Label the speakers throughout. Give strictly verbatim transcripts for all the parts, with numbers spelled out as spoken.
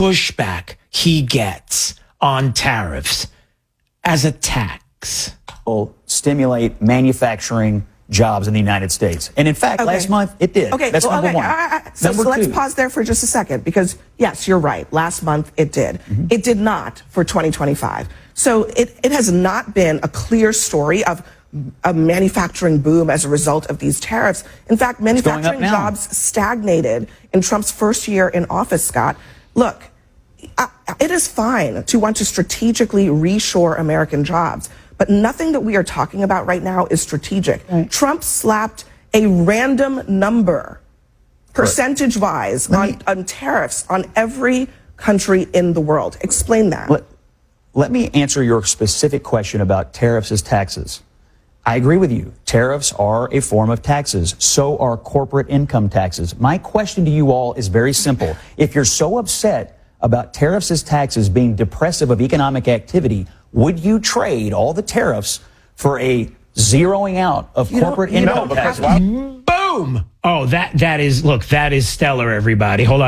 Speaker 1: pushback he gets on tariffs as a tax?
Speaker 2: Will stimulate manufacturing jobs in the United States. And in fact, okay. last month it did.
Speaker 3: Okay,
Speaker 2: That's
Speaker 3: well,
Speaker 2: number
Speaker 3: okay.
Speaker 2: one.
Speaker 3: I, I, so,
Speaker 2: number
Speaker 3: so let's
Speaker 2: two.
Speaker 3: pause there for just a second, because yes, you're right. Last month it did. Mm-hmm. It did not for twenty twenty-five. So it, it has not been a clear story of a manufacturing boom as a result of these tariffs. In fact, manufacturing jobs stagnated in Trump's first year in office, Scott. Look, I, it is fine to want to strategically reshore American jobs, but nothing that we are talking about right now is strategic. Right. Trump slapped a random number, percentage-wise, on, on tariffs on every country in the world. Explain that.
Speaker 2: Let, let me answer your specific question about tariffs as taxes. I agree with you. Tariffs are a form of taxes. So are corporate income taxes. My question to you all is very simple. If you're so upset about tariffs as taxes being depressive of economic activity, would you trade all the tariffs for a zeroing out of you corporate income taxes?
Speaker 1: Boom! Oh, that that is, look, that is stellar, everybody. Hold on.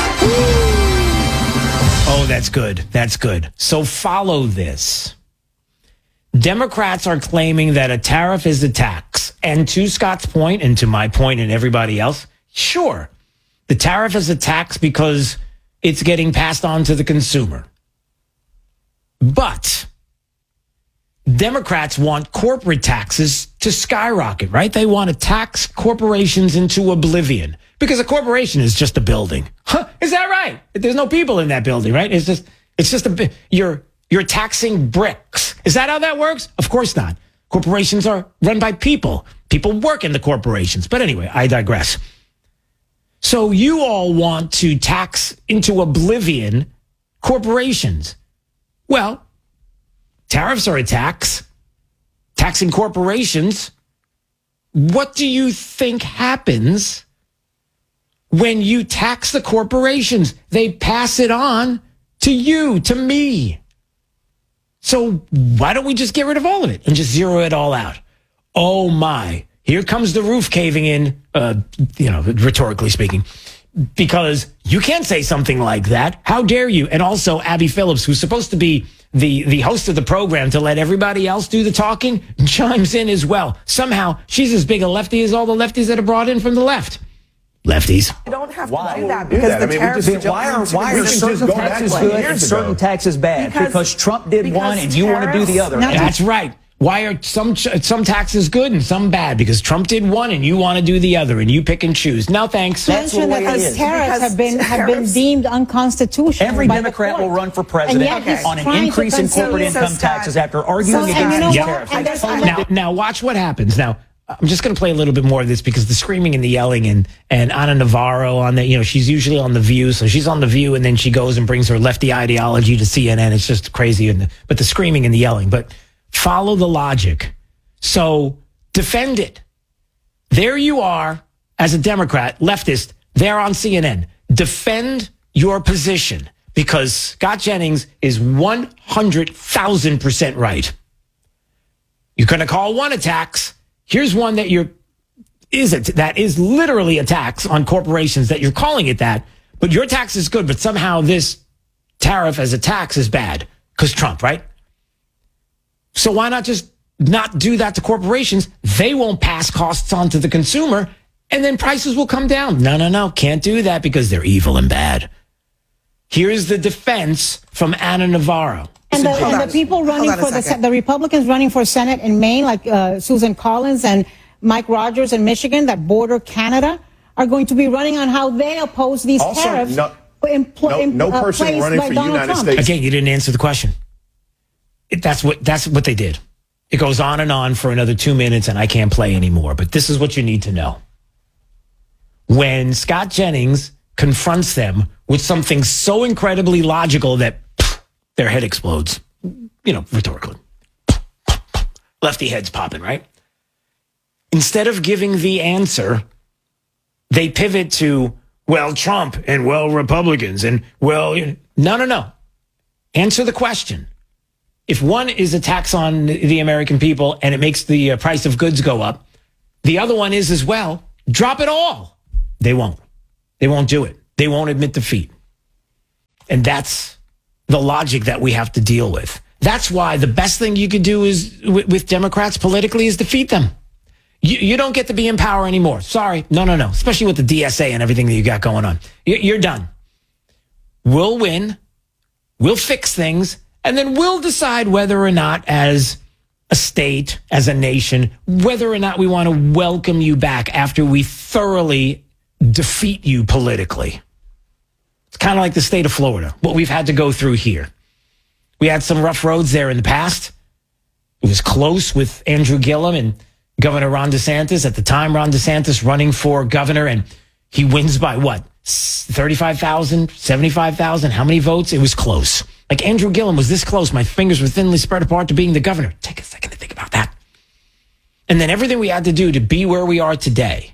Speaker 1: Oh, that's good. That's good. So follow this. Democrats are claiming that a tariff is a tax. And to Scott's point, and to my point and everybody else, sure, the tariff is a tax because it's getting passed on to the consumer. But Democrats want corporate taxes to skyrocket, right? They want to tax corporations into oblivion because a corporation is just a building. Huh, is that right? There's no people in that building, right? It's just, it's just a, you're, you're taxing bricks. Is that how that works? Of course not. Corporations are run by people. People work in the corporations. But anyway, I digress. So you all want to tax into oblivion corporations. Well, tariffs are a tax. Taxing corporations. What do you think happens when you tax the corporations? They pass it on to you, to me. So why don't we just get rid of all of it and just zero it all out? Oh my, here comes the roof caving in, uh, you know, rhetorically speaking, because you can't say something like that. How dare you? And also Abby Phillips, who's supposed to be the, the host of the program to let everybody else do the talking, chimes in as well. Somehow she's as big a lefty as all the lefties that are brought in from the left. Lefties.
Speaker 3: You don't have
Speaker 2: why?
Speaker 3: to do that because
Speaker 2: that?
Speaker 3: the
Speaker 2: I mean,
Speaker 3: tariffs.
Speaker 2: just, why are, why are certain taxes good and certain taxes bad? Because, because Trump did one and you want to do the other.
Speaker 1: No, that's right. Why are some some taxes good and some bad? Because Trump did one and you want to do the other, and you pick and choose. No, thanks.
Speaker 4: That's the way it is. Tariffs have been have been deemed unconstitutional.
Speaker 2: Every Democrat will run for president okay. on an increase in corporate income taxes after arguing
Speaker 4: so,
Speaker 2: against
Speaker 4: you know
Speaker 2: tariffs.
Speaker 4: And
Speaker 2: totally
Speaker 1: now, now watch what happens. Now, I'm just going to play a little bit more of this because the screaming and the yelling and, and Ana Navarro on the, you know, she's usually on The View. So she's on The View and then she goes and brings her lefty ideology to C N N. It's just crazy. And the, but the screaming and the yelling, but follow the logic. So defend it. There you are as a Democrat, leftist, there on C N N. Defend your position because Scott Jennings is one hundred thousand percent right. You're going to call one a tax. Here's one that you're, is it, that is literally a tax on corporations that you're calling it that, but your tax is good, but somehow this tariff as a tax is bad because Trump, right? So why not just not do that to corporations? They won't pass costs on to the consumer and then prices will come down. No, no, no, can't do that because they're evil and bad. Here's the defense from Ana Navarro.
Speaker 4: And the, and the people running for the the Republicans running for Senate in Maine, like uh, Susan Collins and Mike Rogers in Michigan, that border Canada, are going to be running on how they oppose these
Speaker 5: also,
Speaker 4: tariffs.
Speaker 5: No,
Speaker 4: empl-
Speaker 5: no, no
Speaker 4: uh,
Speaker 5: person running for
Speaker 4: Donald
Speaker 5: United
Speaker 4: Trump.
Speaker 5: States.
Speaker 1: Again, you didn't answer the question. It, that's what that's what they did. It goes on and on for another two minutes, and I can't play anymore. But this is what you need to know. When Scott Jennings confronts them with something so incredibly logical that pff, their head explodes, you know, rhetorically. Lefty head's popping, right? Instead of giving the answer, they pivot to, well, Trump and, well, Republicans and, well, no, no, no. Answer the question. If one is a tax on the American people and it makes the price of goods go up, the other one is as well, drop it all. They won't. They won't do it. They won't admit defeat. And that's the logic that we have to deal with. That's why the best thing you could do is with, with Democrats politically is defeat them. You, you don't get to be in power anymore. Sorry. No, no, no. Especially with the D S A and everything that you got going on. You're done. We'll win. We'll fix things. And then we'll decide whether or not as a state, as a nation, whether or not we want to welcome you back after we thoroughly defeat you politically. It's kind of like the state of Florida, what we've had to go through here. We had some rough roads there in the past. It was close with Andrew Gillum and Governor Ron DeSantis. At the time, Ron DeSantis running for governor, and he wins by what? thirty-five thousand, seventy-five thousand? How many votes? It was close. Like Andrew Gillum was this close. My fingers were thinly spread apart to being the governor. Take a second to think about that. And then everything we had to do to be where we are today.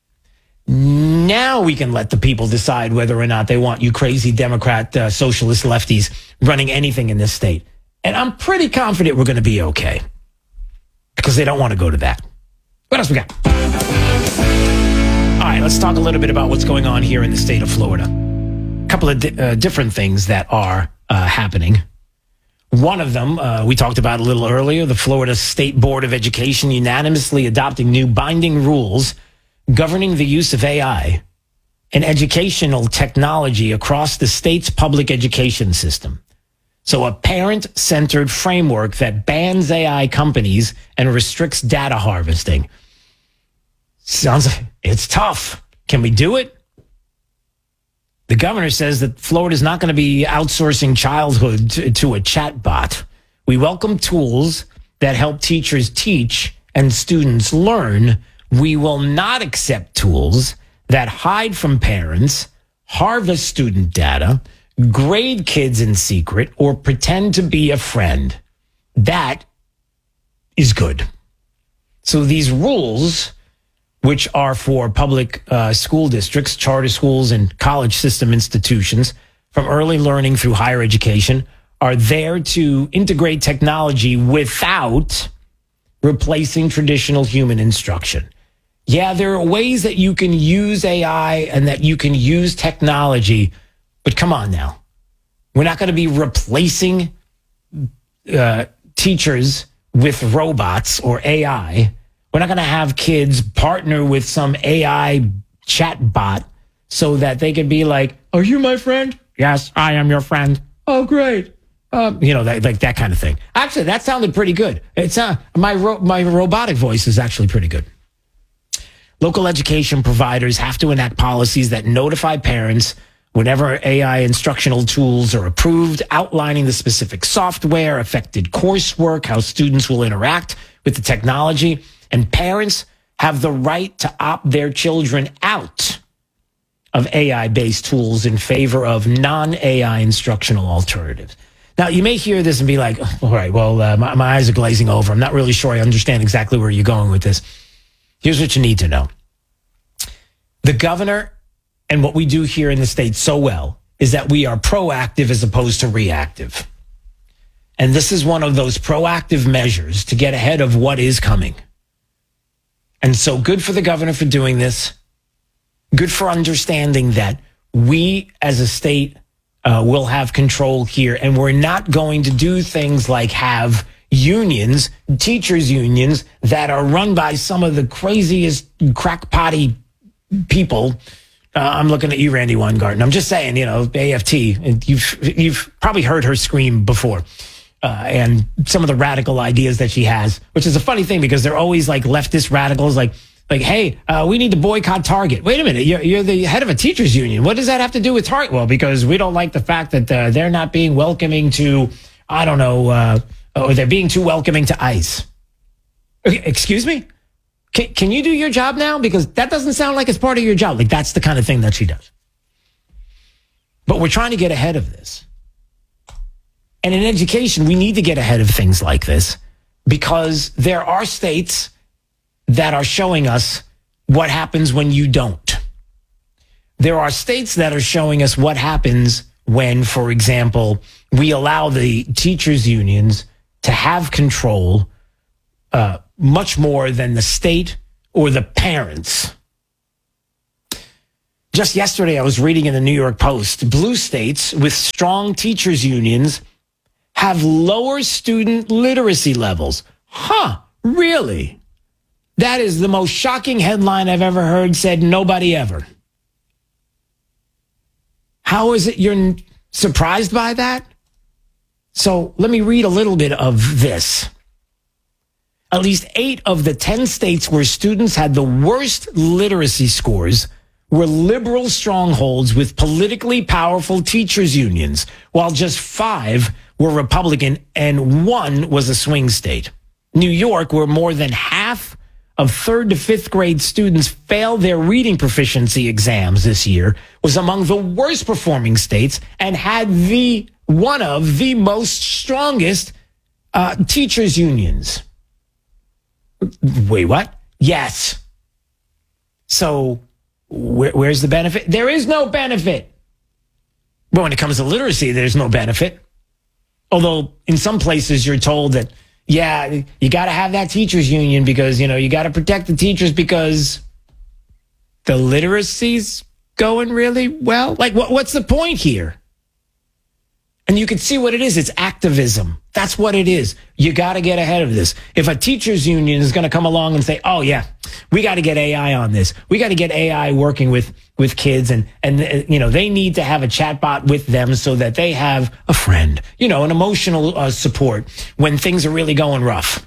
Speaker 1: Now we can let the people decide whether or not they want you crazy Democrat, uh, socialist lefties running anything in this state. And I'm pretty confident we're going to be okay because they don't want to go to that. What else we got? All right, let's talk a little bit about what's going on here in the state of Florida. A couple of di- uh, different things that are uh, happening. One of them, uh, we talked about a little earlier, the Florida State Board of Education unanimously adopting new binding rules governing the use of A I and educational technology across the state's public education system. So a parent-centered framework that bans A I companies and restricts data harvesting. Sounds like it's tough. Can we do it? The governor says that Florida is not going to be outsourcing childhood to, to a chat bot. We welcome tools that help teachers teach and students learn. We will not accept tools that hide from parents, harvest student data, grade kids in secret, or pretend to be a friend. That is good. So these rules, which are for public uh, school districts, charter schools, and college system institutions, from early learning through higher education, are there to integrate technology without replacing traditional human instruction. Yeah, there are ways that you can use A I and that you can use technology, but come on now. We're not going to be replacing uh, teachers with robots or A I. We're not going to have kids partner with some A I chat bot so that they can be like, are you my friend? Yes, I am your friend. Oh, great. Um, you know, that, like that kind of thing. Actually, that sounded pretty good. It's uh, my ro- my robotic voice is actually pretty good. Local education providers have to enact policies that notify parents whenever A I instructional tools are approved, outlining the specific software, affected coursework, how students will interact with the technology. And parents have the right to opt their children out of A I-based tools in favor of non-A I instructional alternatives. Now, you may hear this and be like, oh, all right, well, uh, my, my eyes are glazing over. I'm not really sure I understand exactly where you're going with this. Here's what you need to know. The governor and what we do here in the state so well is that we are proactive as opposed to reactive. And this is one of those proactive measures to get ahead of what is coming. And so good for the governor for doing this. Good for understanding that we as a state uh, will have control here. And we're not going to do things like have unions, teachers unions, that are run by some of the craziest crackpotty people. Uh, I'm looking at you, Randy Weingarten. I'm just saying, you know, A F T, you've, you've probably heard her scream before. Uh, and some of the radical ideas that she has, which is a funny thing because they're always like leftist radicals, like, like, hey, uh, we need to boycott Target. Wait a minute, you're, you're the head of a teachers union. What does that have to do with Target? Well, because we don't like the fact that uh, they're not being welcoming to, I don't know, uh, or they're being too welcoming to ICE. Okay, excuse me? Can, can you do your job now? Because that doesn't sound like it's part of your job. Like that's the kind of thing that she does. But we're trying to get ahead of this. And in education, we need to get ahead of things like this because there are states that are showing us what happens when you don't. There are states that are showing us what happens when, for example, we allow the teachers' unions to have control uh, much more than the state or the parents. Just yesterday, I was reading in the New York Post, blue states with strong teachers unions have lower student literacy levels. Huh, really? That is the most shocking headline I've ever heard, said nobody ever. How is it you're surprised by that? So let me read a little bit of this. At least eight of the ten states where students had the worst literacy scores were liberal strongholds with politically powerful teachers unions, while just five were Republican and one was a swing state. New York, where more than half of third to fifth grade students failed their reading proficiency exams this year, was among the worst performing states and had the one of the most strongest uh, teachers unions. Wait, what? Yes. So where, where's the benefit? There is no benefit. But when it comes to literacy, there's no benefit. Although in some places you're told that, yeah, you got to have that teachers union because, you know, you got to protect the teachers because the literacy's going really well. Like, what, what's the point here? And you can see what it is. It's activism. That's what it is. You got to get ahead of this. If a teachers union is going to come along and say, oh, yeah, we got to get A I on this. We got to get A I working with, with kids. And, and, uh, you know, they need to have a chatbot with them so that they have a friend, you know, an emotional uh, support when things are really going rough.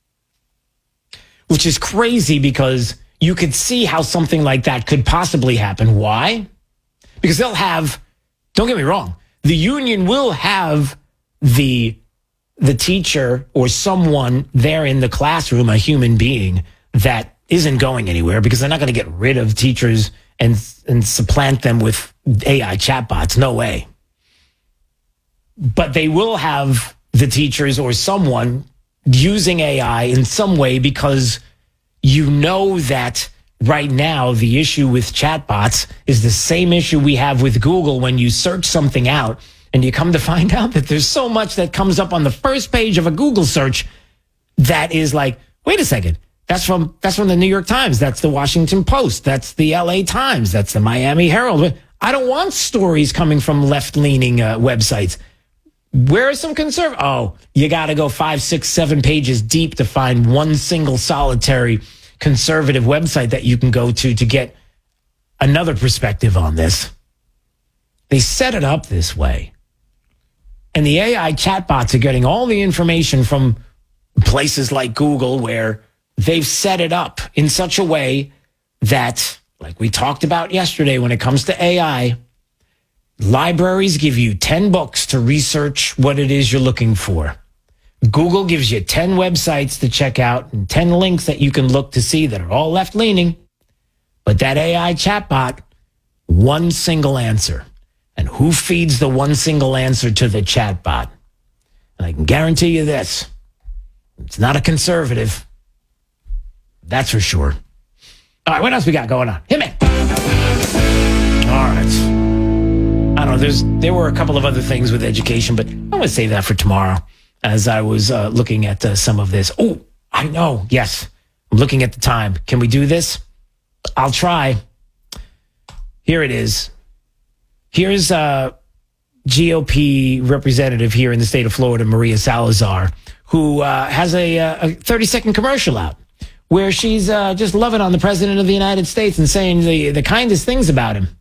Speaker 1: Which is crazy because you could see how something like that could possibly happen. Why? Because they'll have, don't get me wrong, the union will have the the teacher or someone there in the classroom, a human being that isn't going anywhere because they're not going to get rid of teachers and and supplant them with A I chatbots. No way. But they will have the teachers or someone using A I in some way because you know that right now, the issue with chatbots is the same issue we have with Google when you search something out and you come to find out that there's so much that comes up on the first page of a Google search that is like, wait a second, that's from that's from the New York Times, that's the Washington Post, that's the L A Times, that's the Miami Herald. I don't want stories coming from left-leaning uh, websites. Where are some conservative? Oh, you got to go five, six, seven pages deep to find one single solitary conservative website that you can go to to get another perspective on this. They set it up this way. And the A I chatbots are getting all the information from places like Google where they've set it up in such a way that, like we talked about yesterday when it comes to A I, libraries give you ten books to research what it is you're looking for. Google gives you ten websites to check out and ten links that you can look to see that are all left-leaning. But that A I chatbot, one single answer. And who feeds the one single answer to the chatbot? And I can guarantee you this. It's not a conservative. That's for sure. All right, what else we got going on? Hit me. All right. I don't know. There's, there were a couple of other things with education, but I'm going to save that for tomorrow. As I was uh, looking at uh, some of this. Oh, I know. Yes. I'm looking at the time. Can we do this? I'll try. Here it is. Here's a G O P representative here in the state of Florida, Maria Salazar, who uh, has a, a thirty-second commercial out where she's uh, just loving on the president of the United States and saying the, the kindest things about him.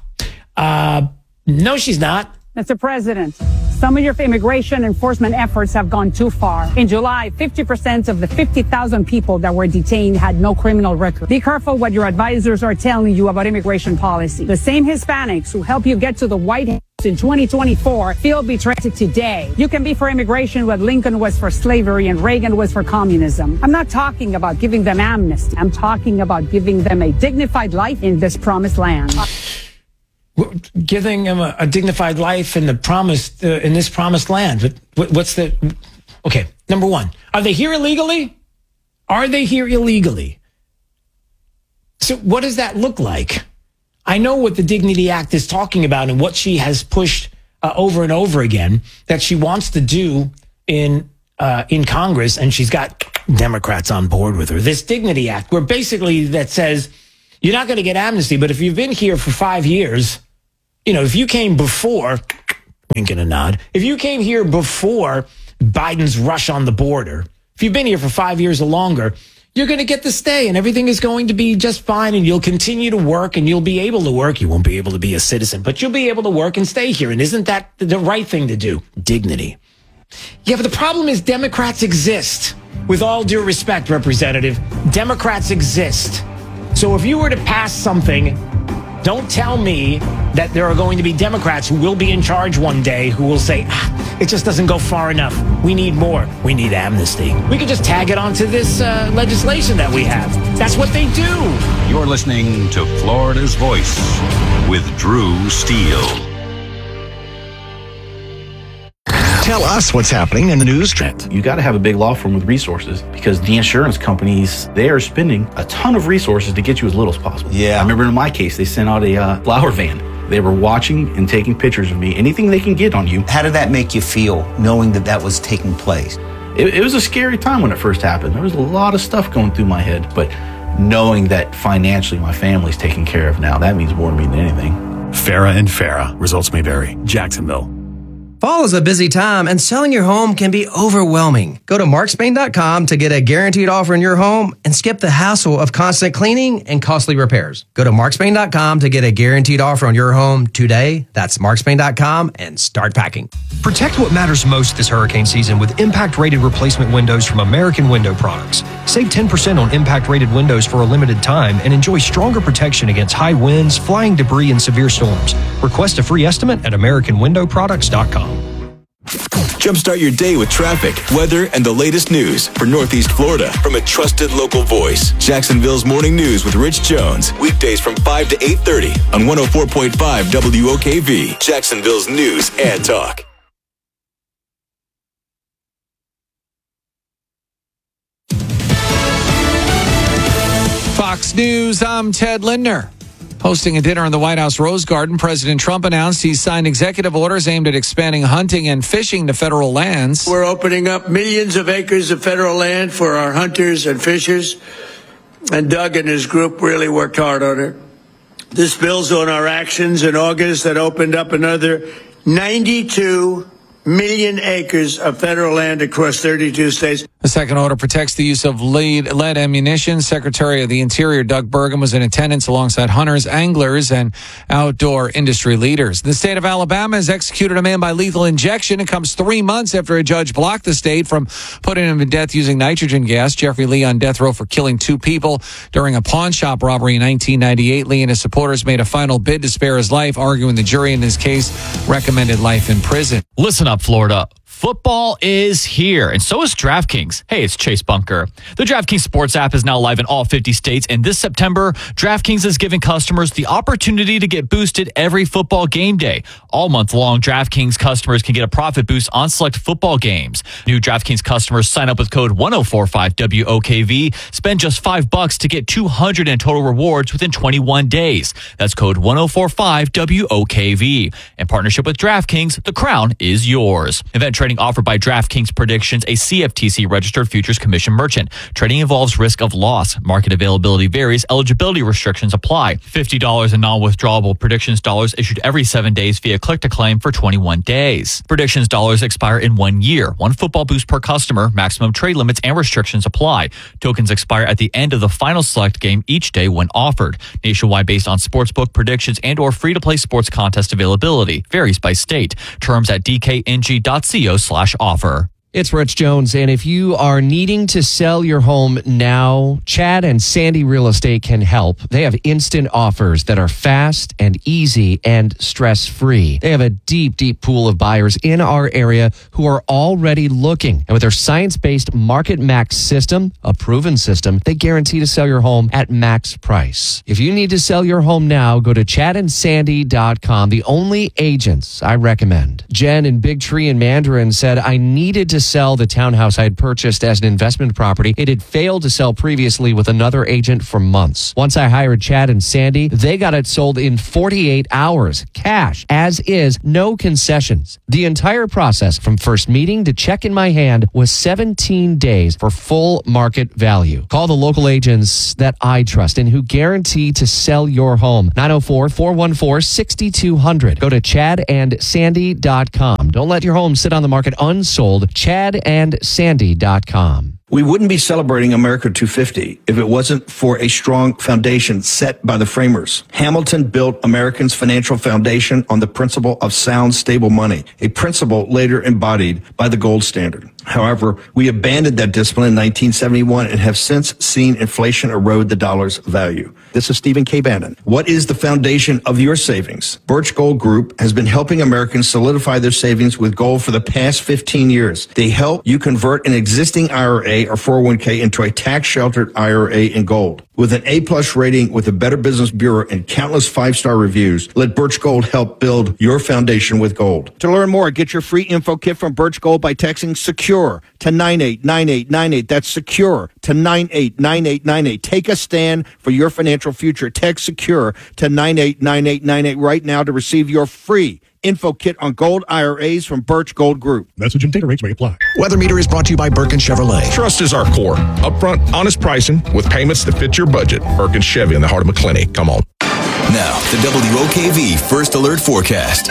Speaker 1: Uh, no, she's not.
Speaker 5: Mister President, some of your immigration enforcement efforts have gone too far. In July, fifty percent of the fifty thousand people that were detained had no criminal record. Be careful what your advisors are telling you about immigration policy. The same Hispanics who help you get to the White House in twenty twenty-four feel betrayed today. You can be for immigration what Lincoln was for slavery and Reagan was for communism. I'm not talking about giving them amnesty. I'm talking about giving them a dignified life in this promised land.
Speaker 1: Giving them a, a dignified life in the promised uh, in this promised land. But what, what's the okay? Number one, are they here illegally? Are they here illegally? So what does that look like? I know what the Dignity Act is talking about and what she has pushed uh, over and over again that she wants to do in uh, in Congress, and she's got Democrats on board with her. This Dignity Act, where basically that says you're not going to get amnesty. But if you've been here for five years, you know, if you came before, wink and a nod, if you came here before Biden's rush on the border, if you've been here for five years or longer, you're going to get the stay and everything is going to be just fine and you'll continue to work and you'll be able to work. You won't be able to be a citizen, but you'll be able to work and stay here. And isn't that the right thing to do? Dignity. Yeah, but the problem is Democrats exist. With all due respect, Representative, Democrats exist. So if you were to pass something, don't tell me that there are going to be Democrats who will be in charge one day who will say, ah, it just doesn't go far enough. We need more. We need amnesty. We could just tag it onto this uh, legislation that we have. That's what they do.
Speaker 6: You're listening to Florida's Voice with Drew Steele.
Speaker 7: Tell us what's happening in the news.
Speaker 8: You got to have a big law firm with resources because the insurance companies, they are spending a ton of resources to get you as little as possible.
Speaker 7: Yeah.
Speaker 8: I remember in my case, they sent out a uh, flower van. They were watching and taking pictures of me, anything they can get on you.
Speaker 9: How did that make you feel, knowing that that was taking place?
Speaker 8: It, it was a scary time when it first happened. There was a lot of stuff going through my head, but knowing that financially my family's taken care of now, that means more to me than anything.
Speaker 10: Farah and Farah. Results may vary. Jacksonville.
Speaker 11: Fall is a busy time, and selling your home can be overwhelming. Go to mark spain dot com to get a guaranteed offer in your home and skip the hassle of constant cleaning and costly repairs. Go to mark spain dot com to get a guaranteed offer on your home today. That's mark spain dot com and start packing.
Speaker 12: Protect what matters most this hurricane season with impact-rated replacement windows from American Window Products. Save ten percent on impact-rated windows for a limited time and enjoy stronger protection against high winds, flying debris, and severe storms. Request a free estimate at american window products dot com.
Speaker 13: Jumpstart your day with traffic, weather, and the latest news for Northeast Florida from a trusted local voice. Jacksonville's Morning News with Rich Jones. Weekdays from five to eight thirty on one oh four point five W O K V. Jacksonville's News and Talk.
Speaker 14: Fox News, I'm Ted Lindner. Hosting a dinner in the White House Rose Garden, President Trump announced he's signed executive orders aimed at expanding hunting and fishing to federal lands.
Speaker 15: We're opening up millions of acres of federal land for our hunters and fishers, and Doug and his group really worked hard on it. This builds on our actions in August that opened up another ninety-two million acres of federal land across thirty-two states.
Speaker 14: The second order protects the use of lead, lead ammunition. Secretary of the Interior Doug Burgum was in attendance alongside hunters, anglers, and outdoor industry leaders. The state of Alabama has executed a man by lethal injection. It comes three months after a judge blocked the state from putting him to death using nitrogen gas. Jeffrey Lee on death row for killing two people during a pawn shop robbery in nineteen ninety-eight. Lee and his supporters made a final bid to spare his life, arguing the jury in this case recommended life in prison.
Speaker 16: Listen up, Florida. Football is here, and so is DraftKings. Hey, it's Chase Bunker. The DraftKings Sports app is now live in all fifty states, and this September, DraftKings is giving customers the opportunity to get boosted every football game day. All month long, DraftKings customers can get a profit boost on select football games. New DraftKings customers sign up with code one oh four five W O K V, spend just five bucks to get two hundred in total rewards within twenty-one days. That's code one oh four five W O K V. In partnership with DraftKings, the crown is yours. Event trading offered by DraftKings Predictions, a C F T C registered futures commission merchant. Trading involves risk of loss. Market availability varies. Eligibility restrictions apply. fifty dollars in non-withdrawable Predictions dollars issued every seven days via click-to-claim for twenty-one days. Predictions dollars expire in one year. One football boost per customer. Maximum trade limits and restrictions apply. Tokens expire at the end of the final select game each day when offered. Nationwide based on sportsbook predictions and or free-to-play sports contest availability. Varies by state. Terms at d k n g dot co slash offer.
Speaker 17: It's Rich Jones, and if you are needing to sell your home now, Chad and Sandy Real Estate can help. They have instant offers that are fast and easy and stress-free. They have a deep, deep pool of buyers in our area who are already looking. And with their science-based Market Max system, a proven system, they guarantee to sell your home at max price. If you need to sell your home now, go to chad and sandy dot com, the only agents I recommend. Jen in Big Tree in Mandarin said, I needed to sell the townhouse I had purchased as an investment property. It had failed to sell previously with another agent for months. Once I hired Chad and Sandy, they got it sold in forty-eight hours, cash, as is, no concessions. The entire process from first meeting to check in my hand was seventeen days for full market value. Call the local agents that I trust and who guarantee to sell your home. nine oh four, four one four, six two zero zero. Go to chad and sandy dot com. Don't let your home sit on the market unsold. chad and sandy dot com.
Speaker 18: We wouldn't be celebrating America two fifty if it wasn't for a strong foundation set by the framers. Hamilton built Americans' financial foundation on the principle of sound, stable money, a principle later embodied by the gold standard. However, we abandoned that discipline in nineteen seventy-one and have since seen inflation erode the dollar's value. This is Stephen K. Bannon. What is the foundation of your savings? Birch Gold Group has been helping Americans solidify their savings with gold for the past fifteen years. They help you convert an existing I R A or four oh one k into a tax-sheltered I R A in gold. With an A-plus rating with the Better Business Bureau and countless five-star reviews, let Birch Gold help build your foundation with gold. To learn more, get your free info kit from Birch Gold by texting SECURE to nine eight nine eight nine eight. That's SECURE to nine eight nine eight nine eight. Take a stand for your financial future. Text SECURE to nine eight nine eight nine eight right now to receive your free info kit on gold I R As from Birch Gold Group.
Speaker 7: Message and data rates may apply. Weather Meter is brought to you by Birkin Chevrolet.
Speaker 19: Trust is our core. Upfront, honest pricing with payments that fit your budget. Birkin Chevy in the heart of McClinney. Come on.
Speaker 13: Now, the W O K V First Alert Forecast.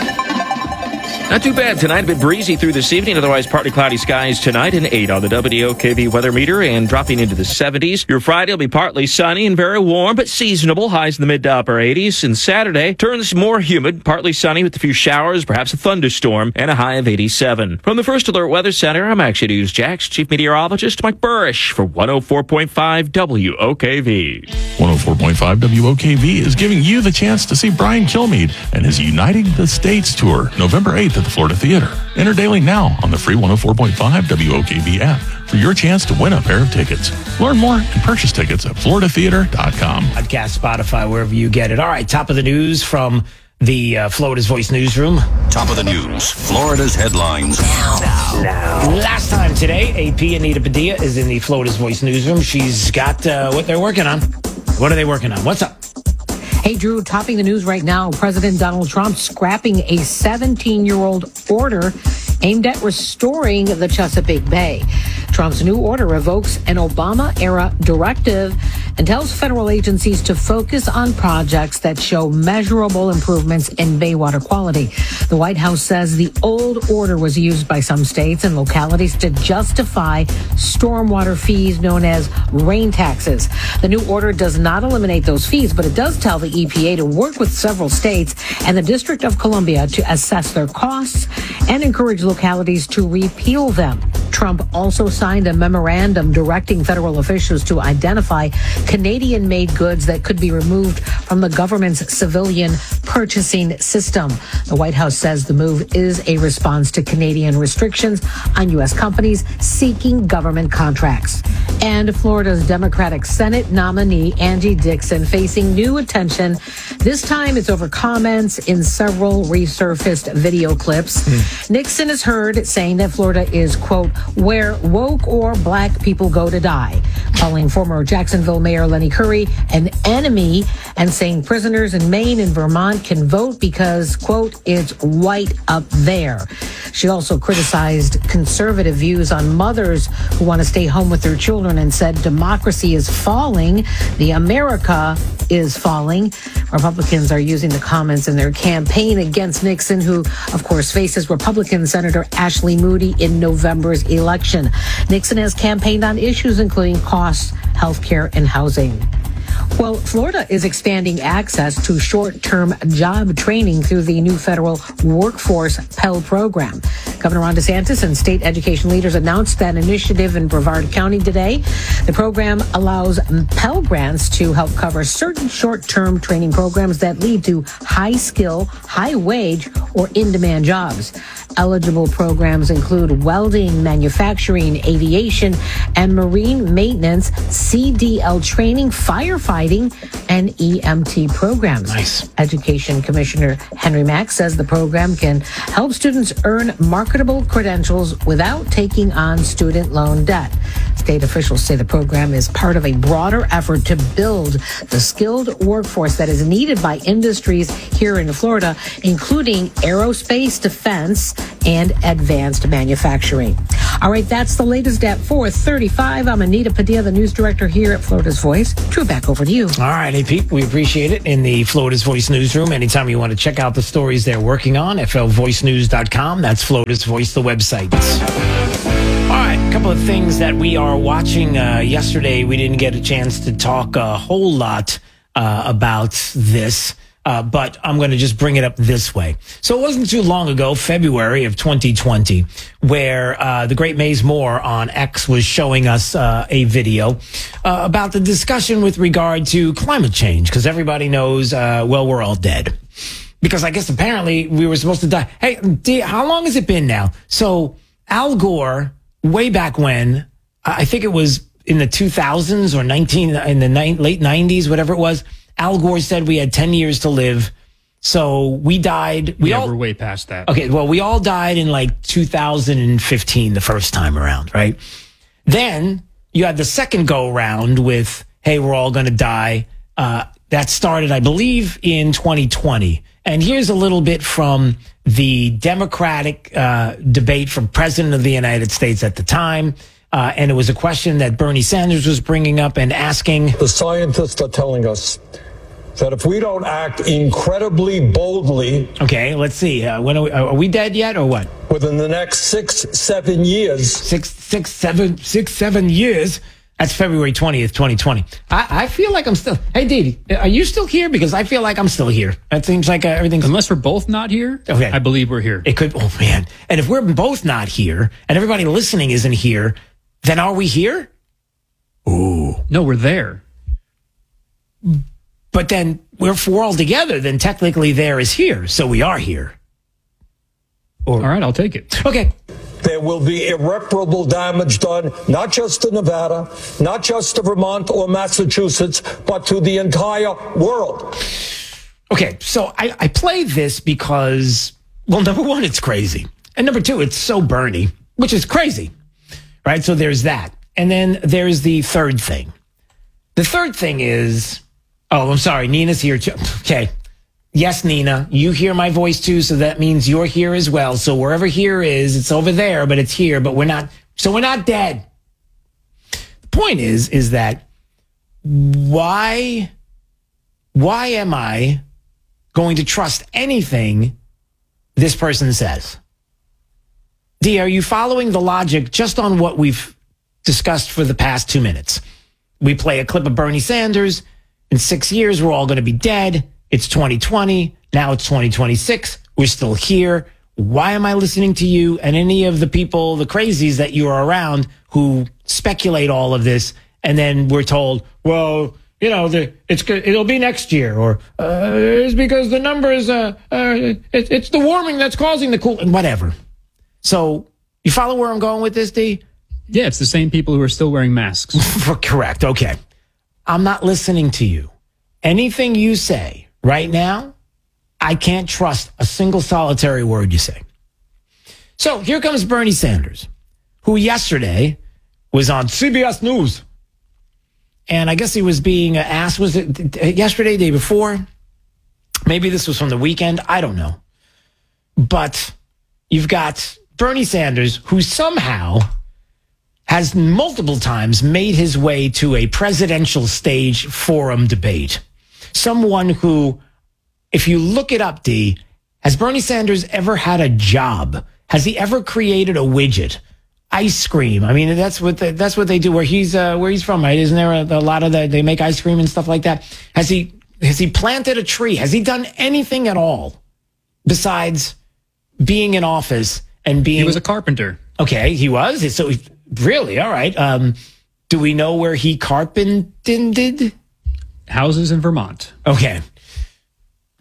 Speaker 20: Not too bad tonight. A bit breezy through this evening. Otherwise, partly cloudy skies tonight. An eight on the W O K V weather meter and dropping into the seventies. Your Friday will be partly sunny and very warm, but seasonable. Highs in the mid to upper eighties. And Saturday turns more humid, partly sunny with a few showers, perhaps a thunderstorm, and a high of eighty-seven. From the First Alert Weather Center, I'm Action News Jax Chief Meteorologist Mike Burrish for one oh four point five W O K V.
Speaker 21: one oh four point five W O K V is giving you the chance to see Brian Kilmeade and his Uniting the States tour, November eighth at the Florida Theater. Enter daily now on the free one oh four point five W O K V app for your chance to win a pair of tickets. Learn more and purchase tickets at florida theater dot com.
Speaker 1: Podcast, Spotify, wherever you get it. All right, top of the news from the uh, Florida's Voice newsroom.
Speaker 6: Top of the news, Florida's headlines.
Speaker 1: Now. Now. Last time today, A P Anita Padilla is in the Florida's Voice newsroom. She's got uh, what they're working on. What are they working on? What's up?
Speaker 22: Hey, Drew, topping the news right now, President Donald Trump scrapping a seventeen-year-old order aimed at restoring the Chesapeake Bay. Trump's new order revokes an Obama-era directive and tells federal agencies to focus on projects that show measurable improvements in bay water quality. The White House says the old order was used by some states and localities to justify stormwater fees known as rain taxes. The new order does not eliminate those fees, but it does tell the E P A to work with several states and the District of Columbia to assess their costs and encourage localities to repeal them. Trump also signed a memorandum directing federal officials to identify Canadian-made goods that could be removed from the government's civilian purchasing system. The White House says the move is a response to Canadian restrictions on U S companies seeking government contracts. And Florida's Democratic Senate nominee Angie Dixon facing new attention. This time it's over comments in several resurfaced video clips. Mm. Nixon is heard saying that Florida is, quote, where woke or black people go to die, calling former Jacksonville Mayor Lenny Curry an enemy and saying prisoners in Maine and Vermont can vote because, quote, it's white up there. She also criticized conservative views on mothers who want to stay home with their children and said democracy is falling. The America is falling. Republicans are using the comments in their campaign against Nixon, who, of course, faces Republican Senator Ashley Moody in November's election. Nixon has campaigned on issues including costs, health care, and housing. Well, Florida is expanding access to short-term job training through the new federal Workforce Pell Program. Governor Ron DeSantis and state education leaders announced that initiative in Brevard County today. The program allows Pell grants to help cover certain short-term training programs that lead to high-skill, high-wage, or in-demand jobs. eligible programs include welding, manufacturing, aviation, and marine maintenance, C D L training, firefighting, and E M T programs.
Speaker 1: Nice.
Speaker 22: Education Commissioner Henry Mack says the program can help students earn marketable credentials without taking on student loan debt. State officials say the program is part of a broader effort to build the skilled workforce that is needed by industries here in Florida, including aerospace, defense, and advanced manufacturing. All right, that's the latest at four thirty-five. I'm Anita Padilla, the news director here at Florida's Voice. Drew, back over to you.
Speaker 1: All right, hey, Pete, we appreciate it. In the Florida's Voice newsroom, anytime you want to check out the stories they're working on, F L voice news dot com. That's Florida's Voice, the website. All right, a couple of things that we are watching. Uh, yesterday, we didn't get a chance to talk a whole lot uh, about this. Uh, but I'm going to just bring it up this way. So it wasn't too long ago, February of twenty twenty, where uh, the great Maze Moore on X was showing us uh, a video uh, about the discussion with regard to climate change, because everybody knows, uh, well, we're all dead. Because I guess apparently we were supposed to die. Hey, D, how long has it been now? So Al Gore, way back when, I think it was in the two thousands or nineteen in the ni- late nineties, whatever it was, Al Gore said we had ten years to live. So we died. We
Speaker 2: yeah,
Speaker 1: all,
Speaker 2: we're way past that.
Speaker 1: Okay, well, we all died in like two thousand fifteen, the first time around, right? Then you had the second go round with, hey, we're all going to die. Uh, that started, I believe, in twenty twenty. And here's a little bit from the Democratic uh, debate for president of the United States at the time. Uh, and it was a question that Bernie Sanders was bringing up and asking.
Speaker 3: The scientists are telling us that if we don't act incredibly boldly.
Speaker 1: Okay, let's see. Uh, when are we, are we dead yet or what?
Speaker 3: Within the next six, seven years.
Speaker 1: Six, six, seven, six, seven years. That's February twentieth, twenty twenty. I, I feel like I'm still. Hey, Didi, are you still here? Because I feel like I'm still here. That seems like uh, everything's.
Speaker 2: Unless we're both not here.
Speaker 1: Okay.
Speaker 2: I believe we're here.
Speaker 1: It could. Oh, man. And if we're both not here and everybody listening isn't here, then are we here? Ooh.
Speaker 2: No, we're there.
Speaker 1: But then we're, if we're all together, then technically there is here. So we are here.
Speaker 2: Or, all right, I'll take it.
Speaker 1: Okay.
Speaker 3: There will be irreparable damage done, not just to Nevada, not just to Vermont or Massachusetts, but to the entire world.
Speaker 1: Okay, so I, I play this because, well, number one, it's crazy. And number two, it's so Bernie, which is crazy. Right? So there's that. And then there's the third thing. The third thing is, oh, I'm sorry, Nina's here too. Okay. Yes, Nina, you hear my voice too, so that means you're here as well. So wherever here is, it's over there, but it's here, but we're not, so we're not dead. The point is, is that why, why am I going to trust anything this person says? D, are you following the logic just on what we've discussed for the past two minutes? We play a clip of Bernie Sanders. In six years, we're all going to be dead. It's twenty twenty. Now it's twenty twenty-six. We're still here. Why am I listening to you and any of the people, the crazies that you are around who speculate all of this? And then we're told, well, you know, the, it's it'll be next year, or uh, it's because the numbers, uh, uh, it, it's the warming that's causing the cool, and whatever. So you follow where I'm going with this, D?
Speaker 2: Yeah, it's the same people who are still wearing masks.
Speaker 1: Correct. Okay. I'm not listening to you. Anything you say right now, I can't trust a single solitary word you say. So here comes Bernie Sanders, who yesterday was on C B S News. And I guess he was being asked, was it yesterday, day before? Maybe this was from the weekend. I don't know. But you've got Bernie Sanders, who somehow has multiple times made his way to a presidential stage forum debate. Someone who, if you look it up, D, has Bernie Sanders ever had a job? Has he ever created a widget? Ice cream. I mean, that's what the, that's what they do. Where he's uh, where he's from, right? Isn't there a, a lot of that? They make ice cream and stuff like that. Has he has he planted a tree? Has he done anything at all besides being in office and being?
Speaker 2: He was a carpenter.
Speaker 1: Okay, he was. So he, really, all right. Um, do we know where he carpented?
Speaker 2: Houses in Vermont.
Speaker 1: Okay.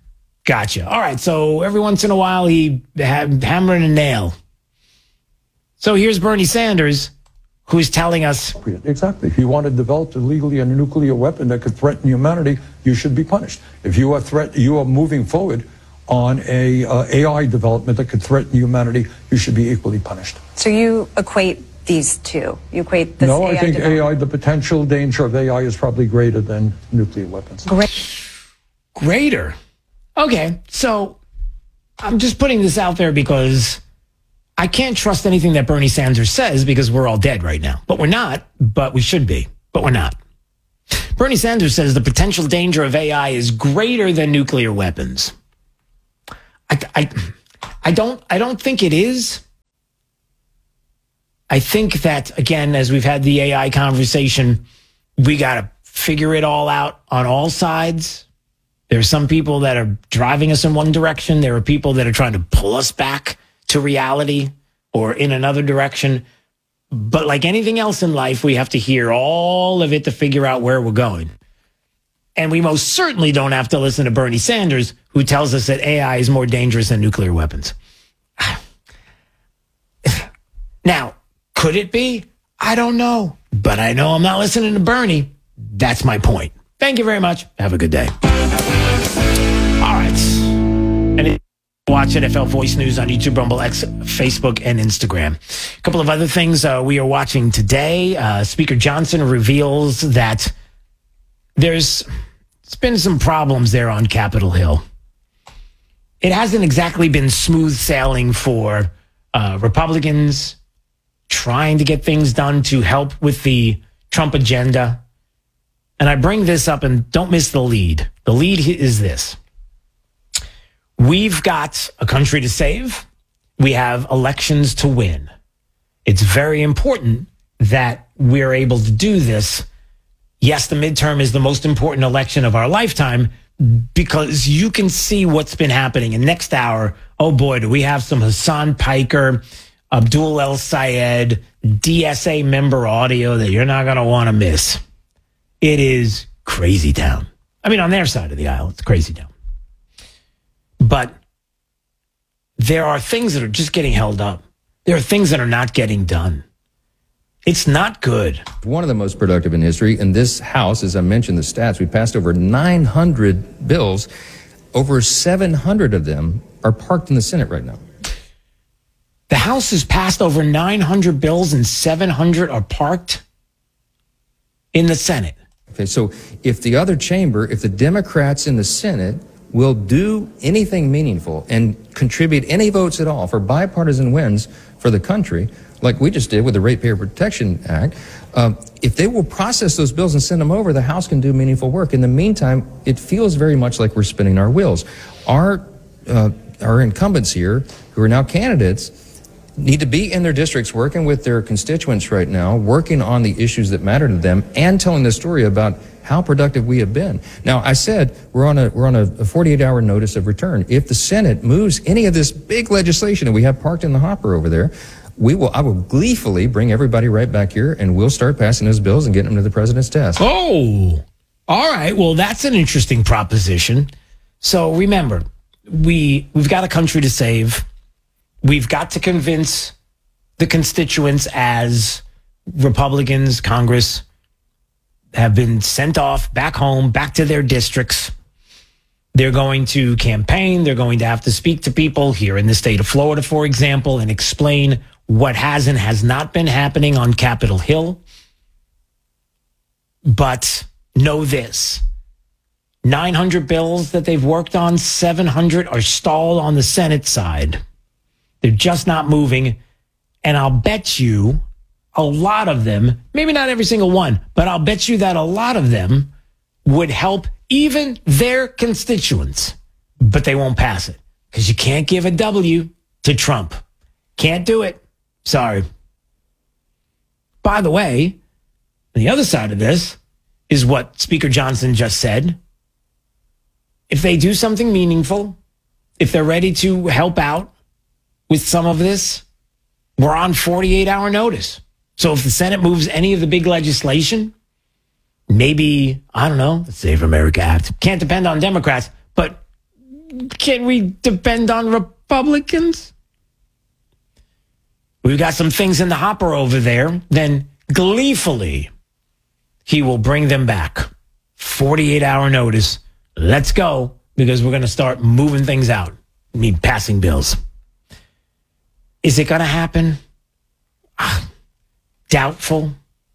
Speaker 1: Gotcha. All right. So every once in a while, he ha- hammering a nail. So here's Bernie Sanders, who's telling us.
Speaker 3: Exactly. If you want to develop illegally a nuclear weapon that could threaten humanity, you should be punished. If you are threat, you are moving forward on a uh, A I development that could threaten humanity, you should be equally punished.
Speaker 4: So you equate these two? You equate this
Speaker 3: No,
Speaker 4: A I
Speaker 3: I think
Speaker 4: development?
Speaker 3: A I, the potential danger of A I is probably greater than nuclear weapons.
Speaker 4: Great.
Speaker 1: Greater. Okay, so I'm just putting this out there because I can't trust anything that Bernie Sanders says because we're all dead right now. But we're not, but we should be, but we're not. Bernie Sanders says the potential danger of A I is greater than nuclear weapons. I, I, I don't, I don't think it is. I think that, again, as we've had the A I conversation, we got to figure it all out on all sides. There are some people that are driving us in one direction. There are people that are trying to pull us back to reality or in another direction. But like anything else in life, we have to hear all of it to figure out where we're going. And we most certainly don't have to listen to Bernie Sanders, who tells us that A I is more dangerous than nuclear weapons. Now, could it be? I don't know. But I know I'm not listening to Bernie. That's my point. Thank you very much. Have a good day. All right. And watch N F L Voice News on YouTube, Rumble, X, Facebook, and Instagram. A couple of other things uh, we are watching today. Uh, Speaker Johnson reveals that there's, there's been some problems there on Capitol Hill. It hasn't exactly been smooth sailing for uh, Republicans trying to get things done to help with the Trump agenda. And I bring this up, and don't miss the lead. The lead is this. We've got a country to save. We have elections to win. It's very important that we're able to do this. Yes, the midterm is the most important election of our lifetime because you can see what's been happening. And next hour, oh boy, do we have some Hassan Piker, Abdul El Sayed, D S A member audio that you're not going to want to miss. It is crazy town. I mean, on their side of the aisle, it's crazy town. But there are things that are just getting held up. There are things that are not getting done. It's not good.
Speaker 5: One of the most productive in history. In this House, as I mentioned the stats, we passed over nine hundred bills. Over seven hundred of them are parked in the Senate right now.
Speaker 1: The House has passed over nine hundred bills and seven hundred are parked in the Senate.
Speaker 5: Okay, so if the other chamber, if the Democrats in the Senate will do anything meaningful and contribute any votes at all for bipartisan wins for the country, like we just did with the Ratepayer Protection Act, uh, if they will process those bills and send them over, the House can do meaningful work. In the meantime, it feels very much like we're spinning our wheels. Our, uh, our incumbents here, who are now candidates, need to be in their districts working with their constituents right now, working on the issues that matter to them, and telling the story about how productive we have been. Now, I said we're on a we're on a forty-eight hour notice of return. If the Senate moves any of this big legislation that we have parked in the hopper over there, we will I will gleefully bring everybody right back here, and we'll start passing those bills and getting them to the president's desk.
Speaker 1: Oh, all right. Well, that's an interesting proposition. So remember, we we've got a country to save. We've got to convince the constituents as Republicans, Congress, have been sent off back home, back to their districts. They're going to campaign. They're going to have to speak to people here in the state of Florida, for example, and explain what has and has not been happening on Capitol Hill. But know this. nine hundred bills that they've worked on, seven hundred are stalled on the Senate side. They're just not moving. And I'll bet you a lot of them, maybe not every single one, but I'll bet you that a lot of them would help even their constituents. But they won't pass it because you can't give a W to Trump. Can't do it. Sorry. By the way, the other side of this is what Speaker Johnson just said. If they do something meaningful, if they're ready to help out with some of this, we're on forty-eight hour notice. So if the Senate moves any of the big legislation, maybe, I don't know, the Save America Act, can't depend on Democrats, but can we depend on Republicans? We've got some things in the hopper over there. Then gleefully, he will bring them back. forty-eight hour notice. Let's go, because we're going to start moving things out. I mean, passing bills. Is it going to happen? Ah, doubtful.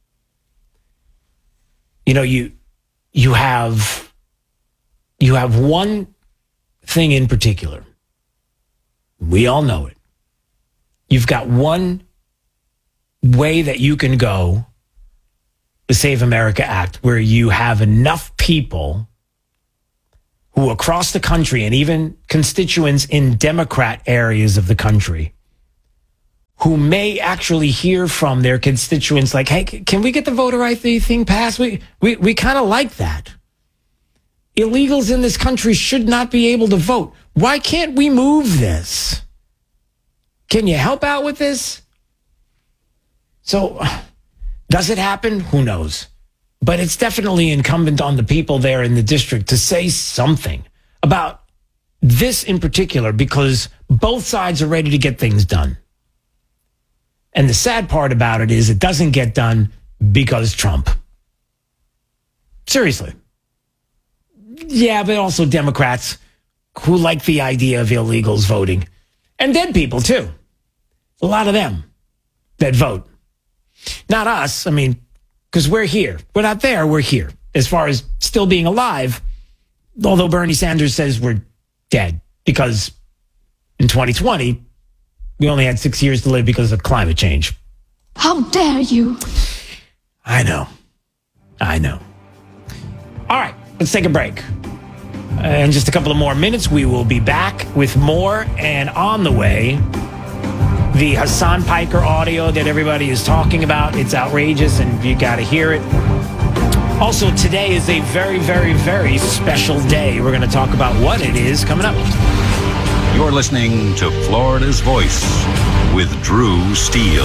Speaker 1: You know, you you have you have one thing in particular. We all know it. You've got one way that you can go, the Save America Act, where you have enough people who across the country, and even constituents in Democrat areas of the country, who may actually hear from their constituents like, hey, can we get the voter I D thing passed? We, we, we kind of like that. Illegals in this country should not be able to vote. Why can't we move this? Can you help out with this? So, does it happen? Who knows? But it's definitely incumbent on the people there in the district to say something about this in particular, because both sides are ready to get things done. And the sad part about it is it doesn't get done because Trump. Seriously. Yeah, but also Democrats who like the idea of illegals voting. And dead people, too. A lot of them that vote. Not us. I mean, because we're here. We're not there. We're here. As far as still being alive, although Bernie Sanders says we're dead because in twenty twenty, we only had six years to live because of climate change.
Speaker 8: How dare you?
Speaker 1: I know. I know. All right, let's take a break. Uh, in just a couple of more minutes, we will be back with more. And on the way, the Hassan Piker audio that everybody is talking about. It's outrageous, and you got to hear it. Also, today is a very, very, very special day. We're going to talk about what it is coming up.
Speaker 6: You're listening to Florida's Voice with Drew Steele.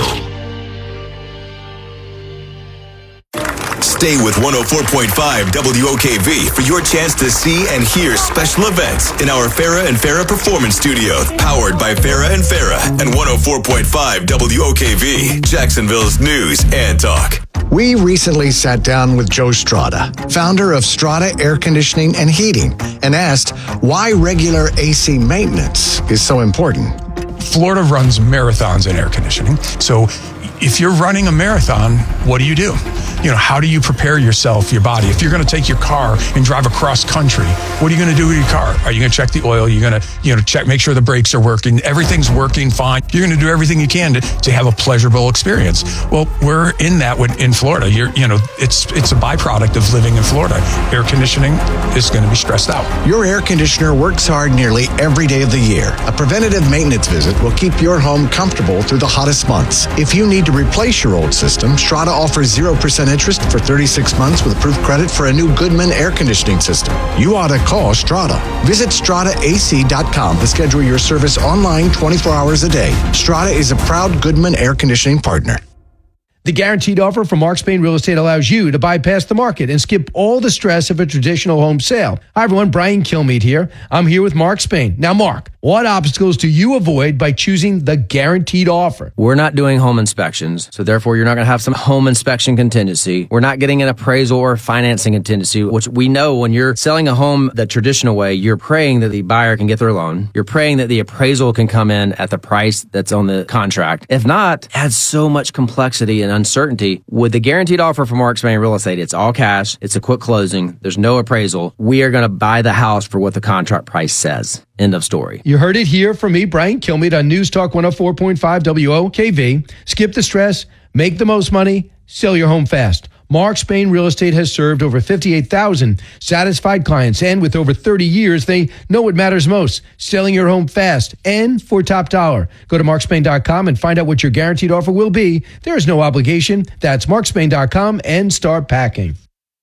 Speaker 13: Stay with one oh four point five W O K V for your chance to see and hear special events in our Farrah and Farrah Performance Studio, powered by Farrah and Farrah and one oh four point five W O K V, Jacksonville's news and talk.
Speaker 7: We recently sat down with Joe Strada, founder of Strada Air Conditioning and Heating, and asked why regular A C maintenance is so important.
Speaker 9: Florida runs marathons in air conditioning. So if you're running a marathon, what do you do? You know, how do you prepare yourself, your body? If you're going to take your car and drive across country, what are you going to do with your car? Are you going to check the oil? You're going to, you know, check, make sure the brakes are working. Everything's working fine. You're going to do everything you can to, to have a pleasurable experience. Well, we're in that with, in Florida. You're, you know, it's it's a byproduct of living in Florida. Air conditioning is going to be stressed out.
Speaker 7: Your air conditioner works hard nearly every day of the year. A preventative maintenance visit will keep your home comfortable through the hottest months. If you need to replace your old system, Strada offers zero percent interest for thirty-six months with approved credit for a new Goodman air conditioning system. You ought to call Strada. Visit strada A C dot com to schedule your service online twenty-four hours a day. Strada is a proud Goodman air conditioning partner.
Speaker 23: The guaranteed offer from Mark Spain Real Estate allows you to bypass the market and skip all the stress of a traditional home sale. Hi, everyone. Brian Kilmeade here. I'm here with Mark Spain. Now, Mark, what obstacles do you avoid by choosing the guaranteed offer?
Speaker 24: We're not doing home inspections, so therefore you're not going to have some home inspection contingency. We're not getting an appraisal or financing contingency, which we know when you're selling a home the traditional way, you're praying that the buyer can get their loan. You're praying that the appraisal can come in at the price that's on the contract. If not, it adds so much complexity and uncertainty. With the guaranteed offer from Mark Spain Real Estate, it's all cash. It's a quick closing. There's no appraisal. We are going to buy the house for what the contract price says. End of story.
Speaker 23: You heard it here from me, Brian Kilmeade, on News Talk one oh four point five W O K V. Skip the stress, make the most money, sell your home fast. Mark Spain Real Estate has served over fifty-eight thousand satisfied clients, and with over thirty years, they know what matters most, selling your home fast and for top dollar. Go to mark spain dot com and find out what your guaranteed offer will be. There is no obligation. That's mark spain dot com and start packing.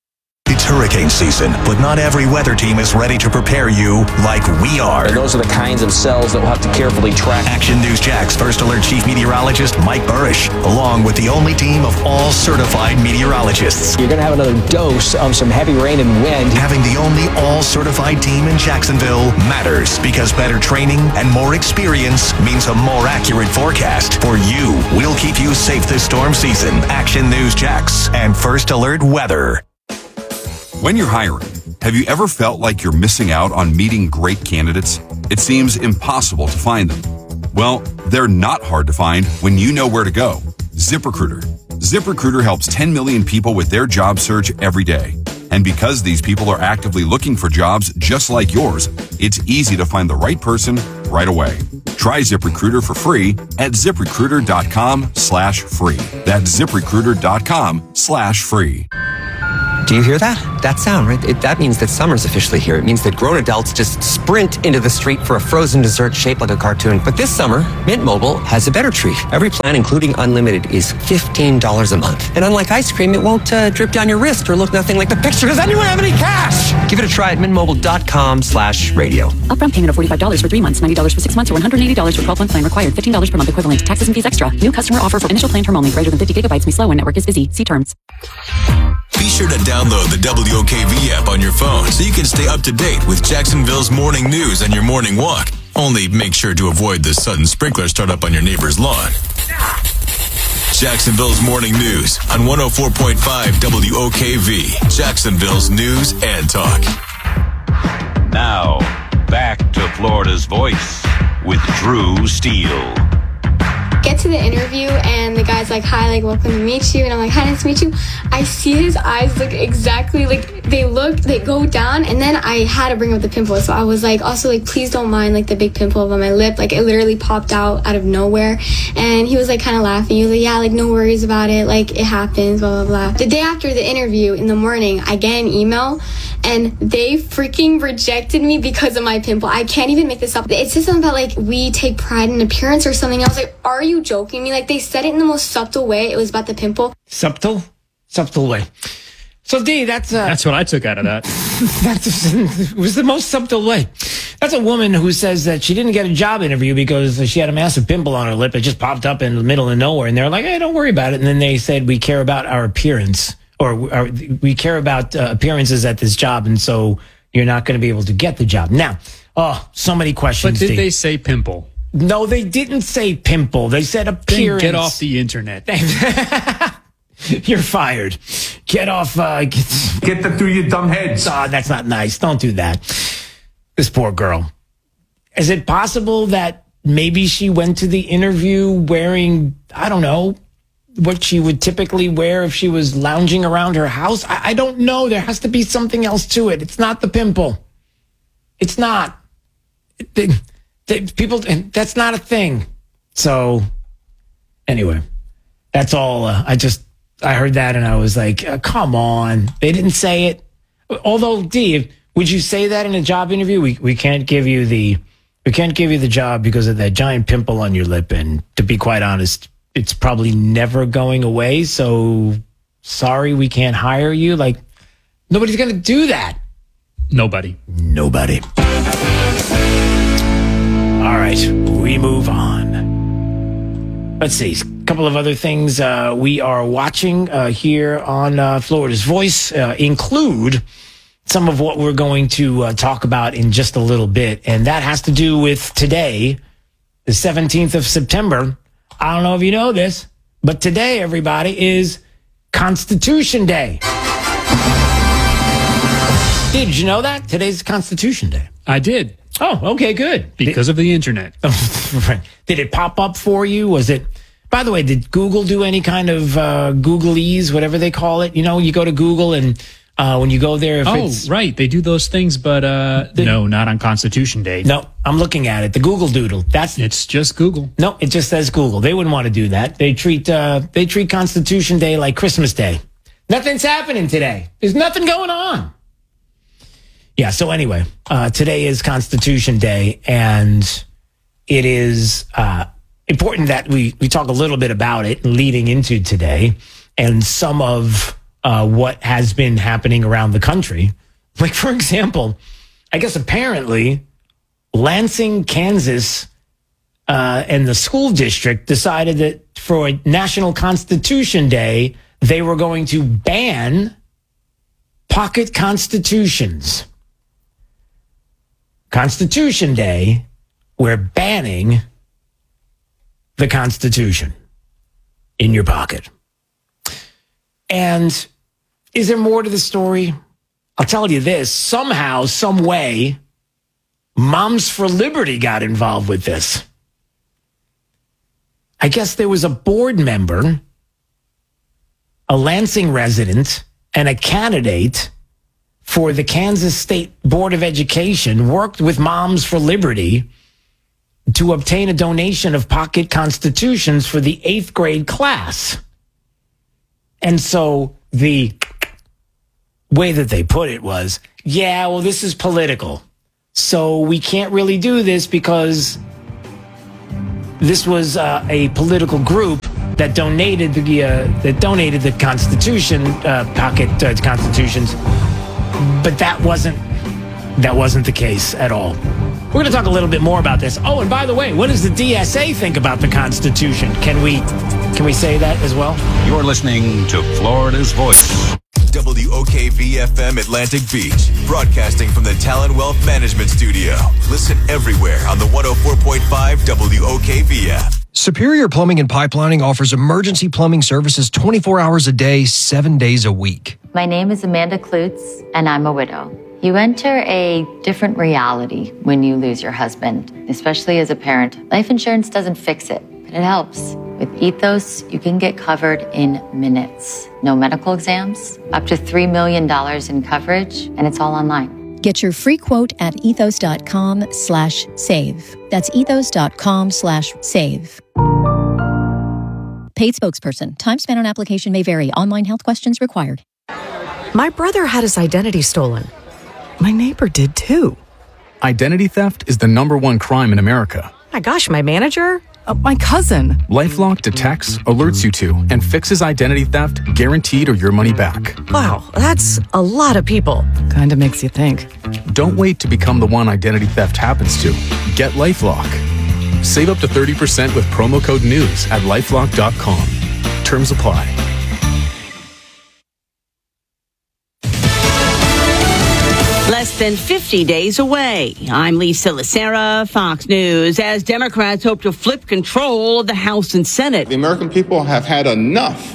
Speaker 10: It's hurricane season, but not every weather team is ready to prepare you like we are.
Speaker 11: And those are the kinds of cells that we'll have to carefully track.
Speaker 10: Action News Jack's First Alert Chief Meteorologist Mike Burrish, along with the only team of all certified meteorologists.
Speaker 11: You're going to have another dose of some heavy rain and wind.
Speaker 10: Having the only all-certified team in Jacksonville matters because better training and more experience means a more accurate forecast. For you, we'll keep you safe this storm season. Action News Jax and First Alert Weather.
Speaker 12: When you're hiring, have you ever felt like you're missing out on meeting great candidates? It seems impossible to find them. Well, they're not hard to find when you know where to go. ZipRecruiter. ZipRecruiter helps ten million people with their job search every day. And because these people are actively looking for jobs just like yours, it's easy to find the right person right away. Try ZipRecruiter for free at ZipRecruiter.com slash free. That's ZipRecruiter.com slash free.
Speaker 15: Do you hear that? That sound, right? It, that means that summer's officially here. It means that grown adults just sprint into the street for a frozen dessert shaped like a cartoon. But this summer, Mint Mobile has a better treat. Every plan, including unlimited, is fifteen dollars a month. And unlike ice cream, it won't uh, drip down your wrist or look nothing like the picture. Does anyone have any cash? Give it a try at mintmobile.com slash radio.
Speaker 25: Upfront payment of forty-five dollars for three months, ninety dollars for six months, or one hundred eighty dollars for twelve-month plan required. fifteen dollars per month equivalent. Taxes and fees extra. New customer offer for initial plan term only. Greater than fifty gigabytes may slow when network is busy. See terms.
Speaker 13: Be sure to download the W O K V app on your phone so you can stay up to date with Jacksonville's morning news on your morning walk. Only make sure to avoid the sudden sprinkler startup on your neighbor's lawn. Jacksonville's morning news on one oh four point five W O K V, Jacksonville's news and talk.
Speaker 6: Now, back to Florida's Voice with Drew Steele.
Speaker 26: Get to the interview and the guy's like, hi, like, welcome to meet you. And I'm like, hi, nice to meet you. I see his eyes look exactly like they look, they go down. And then I had to bring up the pimple. So I was like, also like, please don't mind like the big pimple on my lip. Like it literally popped out out of nowhere. And he was like kind of laughing. He was like, yeah, like no worries about it. Like it happens, blah, blah, blah. The day after the interview in the morning, I get an email and they freaking rejected me because of my pimple. I can't even make this up. It says something about like, we take pride in appearance or something. I was like, are you joking me? Like they said it in the most subtle way. It was about the pimple.
Speaker 1: Subtle? Subtle way. So D, that's uh,
Speaker 2: that's what I took out of that.
Speaker 1: That's it was the most subtle way. That's a woman who says that she didn't get a job interview because she had a massive pimple on her lip. It just popped up in the middle of nowhere, and they're like, "Hey, don't worry about it." And then they said, "We care about our appearance, or our, we care about uh, appearances at this job, and so you're not going to be able to get the job." Now, oh, so many questions.
Speaker 2: But did
Speaker 1: D.
Speaker 2: they say pimple?
Speaker 1: No, they didn't say pimple. They said appearance.
Speaker 2: Then get off the internet.
Speaker 1: You're fired. Get off. Uh, get,
Speaker 27: get that through your dumb heads.
Speaker 1: Oh, that's not nice. Don't do that. This poor girl. Is it possible that maybe she went to the interview wearing, I don't know, what she would typically wear if she was lounging around her house? I, I don't know. There has to be something else to it. It's not the pimple. It's not. They, they, people, that's not a thing. So, anyway, that's all. Uh, I just, I heard that and I was like, uh, come on. They didn't say it. Although, Dave, would you say that in a job interview? We we can't give you the we can't give you the job because of that giant pimple on your lip. And to be quite honest, it's probably never going away. So sorry, we can't hire you. Like nobody's going to do that.
Speaker 2: Nobody.
Speaker 1: Nobody. All right, we move on. Let's see. A couple of other things uh, we are watching uh, here on uh, Florida's Voice uh, include some of what we're going to uh, talk about in just a little bit. And that has to do with today, the seventeenth of September. I don't know if you know this, but today, everybody, is Constitution Day. Did you know that? Today's Constitution Day.
Speaker 2: I did.
Speaker 1: Oh, okay, good.
Speaker 2: Because
Speaker 1: did,
Speaker 2: of the internet.
Speaker 1: Right. Did it pop up for you? Was it... By the way, did Google do any kind of uh, Googlese, whatever they call it? You know, you go to Google and uh, when you go there... If
Speaker 2: oh,
Speaker 1: it's,
Speaker 2: right. They do those things, but uh, the, no, not on Constitution Day.
Speaker 1: No, I'm looking at it. The Google Doodle. That's
Speaker 2: It's just Google.
Speaker 1: No, it just says Google. They wouldn't want to do that. They treat uh, they treat Constitution Day like Christmas Day. Nothing's happening today. There's nothing going on. Yeah, so anyway, uh, today is Constitution Day, and it is... Uh, important that we, we talk a little bit about it leading into today and some of uh, what has been happening around the country. Like, for example, I guess apparently Lansing, Kansas, uh, and the school district decided that for a National Constitution Day, they were going to ban pocket constitutions. Constitution Day, we're banning the Constitution in your pocket. And is there more to the story? I'll tell you this. Somehow, some way, Moms for Liberty got involved with this. I guess there was a board member, a Lansing resident, and a candidate for the Kansas State Board of Education worked with Moms for Liberty to obtain a donation of pocket constitutions for the eighth grade class. And so the way that they put it was, yeah, well, this is political. So we can't really do this because this was uh, a political group that donated the uh, that donated the Constitution uh, pocket uh, constitutions, but that wasn't that wasn't the case at all. We're going to talk a little bit more about this. Oh, and by the way, what does the D S A think about the Constitution? Can we can we say that as well?
Speaker 6: You're listening to Florida's Voice.
Speaker 13: W O K V F M Atlantic Beach, broadcasting from the Talon Wealth Management Studio. Listen everywhere on the one oh four point five W O K V F.
Speaker 14: Superior Plumbing and Pipelining offers emergency plumbing services twenty-four hours a day, seven days a week.
Speaker 16: My name is Amanda Klutz, and I'm a widow. You enter a different reality when you lose your husband, especially as a parent. Life insurance doesn't fix it, but it helps. With Ethos, you can get covered in minutes. No medical exams, up to three million dollars in coverage, and it's all online.
Speaker 17: Get your free quote at ethos.com slash save. That's ethos.com slash save. Paid spokesperson. Time spent on application may vary. Online health questions required.
Speaker 18: My brother had his identity stolen. My neighbor did too.
Speaker 19: Identity theft is the number one crime in America.
Speaker 18: My gosh, my manager? Uh, my cousin.
Speaker 19: LifeLock detects, alerts you to, and fixes identity theft guaranteed or your money back.
Speaker 18: Wow, that's a lot of people. Kinda makes you think.
Speaker 19: Don't wait to become the one identity theft happens to. Get LifeLock. Save up to thirty percent with promo code NEWS at lifelock dot com. Terms apply.
Speaker 20: Less than fifty days away. I'm Lisa Lacera, Fox News, as Democrats hope to flip control of the House and Senate.
Speaker 21: The American people have had enough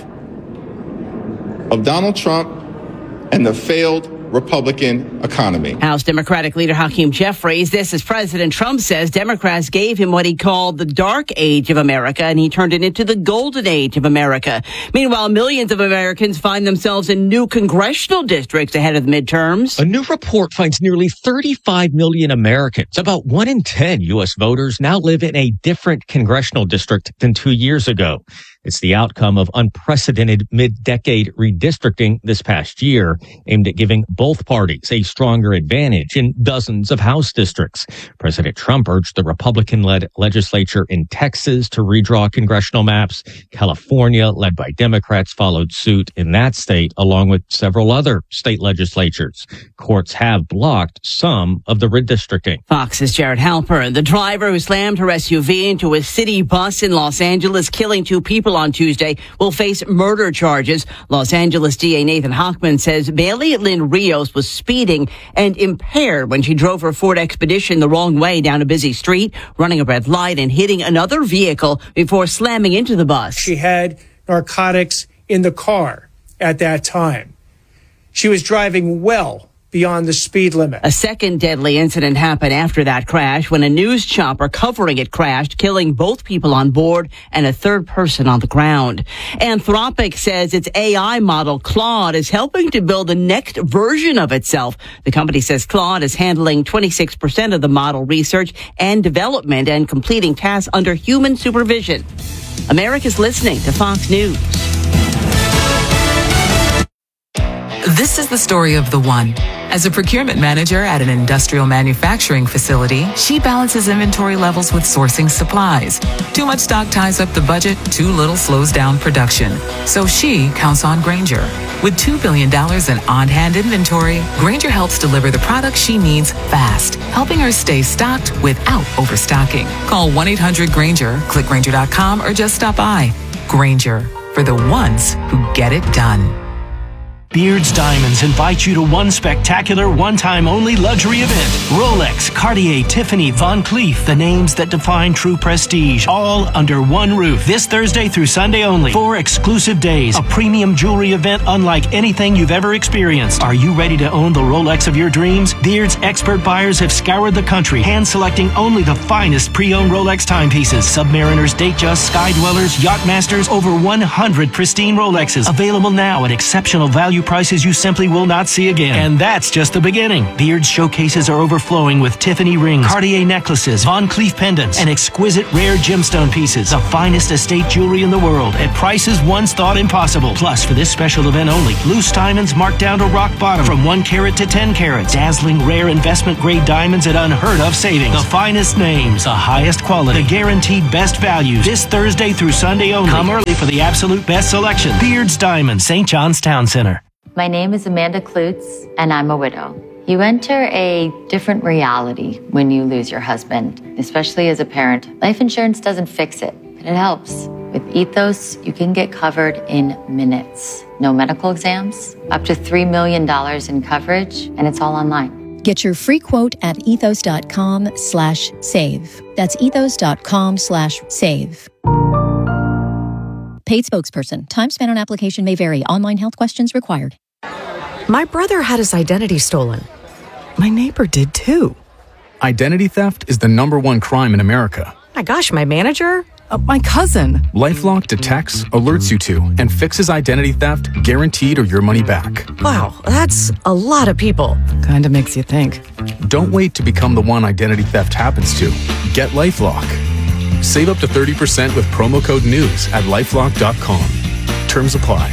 Speaker 21: of Donald Trump and the failed Republican economy.
Speaker 20: House Democratic leader Hakeem Jeffries, this as President Trump says Democrats gave him what he called the dark age of America, and he turned it into the golden age of America. Meanwhile, millions of Americans find themselves in new congressional districts ahead of the midterms.
Speaker 28: A new report finds nearly thirty-five million Americans, about one in ten U S voters, now live in a different congressional district than two years ago. It's the outcome of unprecedented mid-decade redistricting this past year, aimed at giving both parties a stronger advantage in dozens of House districts. President Trump urged the Republican-led legislature in Texas to redraw congressional maps. California, led by Democrats, followed suit in that state, along with several other state legislatures. Courts have blocked some of the redistricting.
Speaker 20: Fox's Jared Halpern, the driver who slammed her S U V into a city bus in Los Angeles, killing two people on Tuesday, will face murder charges. Los Angeles D A Nathan Hochman says Bailey Lynn Rios was speeding and impaired when she drove her Ford Expedition the wrong way down a busy street, running a red light and hitting another vehicle before slamming into the bus.
Speaker 29: She had narcotics in the car at that time. She was driving well beyond the speed limit.
Speaker 20: A second deadly incident happened after that crash when a news chopper covering it crashed, killing both people on board and a third person on the ground. Anthropic says its A I model Claude is helping to build the next version of itself. The company says Claude is handling twenty-six percent of the model research and development and completing tasks under human supervision. America's listening to Fox News.
Speaker 30: This is the story of the one.
Speaker 3: As a procurement manager at an industrial manufacturing facility, she balances inventory levels with sourcing supplies. Too much stock ties up the budget, too little slows down production. So she counts on Grainger. With two billion dollars in on-hand inventory, Grainger helps deliver the products she needs fast, helping her stay stocked without overstocking. Call one eight hundred Grainger, click Grainger dot com, or just stop by. Grainger, for the ones who get it done.
Speaker 4: Beards Diamonds invite you to one spectacular, one-time only luxury event. Rolex, Cartier, Tiffany, Van Cleef, the names that define true prestige, all under one roof. This Thursday through Sunday only. Four exclusive days. A premium jewelry event unlike anything you've ever experienced. Are you ready to own the Rolex of your dreams? Beards expert buyers have scoured the country, hand-selecting only the finest pre-owned Rolex timepieces. Submariners, Datejust, Sky Dwellers, Yachtmasters, over one hundred pristine Rolexes. Available now at exceptional value prices you simply will not see again. And that's just the beginning. Beard's showcases are overflowing with Tiffany rings, Cartier necklaces, Van Cleef pendants, and exquisite rare gemstone pieces. The finest estate jewelry in the world at prices once thought impossible. Plus, for this special event only, loose diamonds marked down to rock bottom from one carat to ten carats. Dazzling rare investment grade diamonds at unheard of savings. The finest names, the highest quality, the guaranteed best values. This Thursday through Sunday only. Come early for the absolute best selection. Beard's Diamonds, Saint John's Town Center.
Speaker 16: My name is Amanda Klutz, and I'm a widow. You enter a different reality when you lose your husband, especially as a parent. Life insurance doesn't fix it, but it helps. With Ethos, you can get covered in minutes. No medical exams, up to three million dollars in coverage, and it's all online.
Speaker 17: Get your free quote at ethos.com slash save. That's ethos.com slash save. Paid spokesperson. Time spent on application may vary. Online health questions required.
Speaker 18: My brother had his identity stolen. My neighbor did too.
Speaker 19: Identity theft is the number one crime in America.
Speaker 18: My gosh, my manager? Uh, my cousin.
Speaker 19: LifeLock detects, alerts you to, and fixes identity theft guaranteed or your money back.
Speaker 18: Wow, that's a lot of people. Kinda makes you think.
Speaker 19: Don't wait to become the one identity theft happens to. Get LifeLock. Save up to thirty percent with promo code NEWS at lifelock dot com. Terms apply.